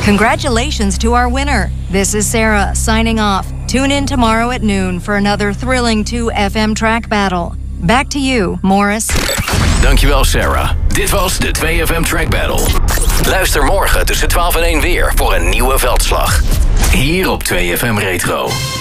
Congratulations to our winner. This is Sarah signing off. Tune in tomorrow at noon for another thrilling 2FM track battle. Back to you, Morris. Dankjewel, Sarah. Dit was de 2FM Track Battle. Luister morgen tussen 12 en 1 weer voor een nieuwe veldslag. Hier op 2FM Retro.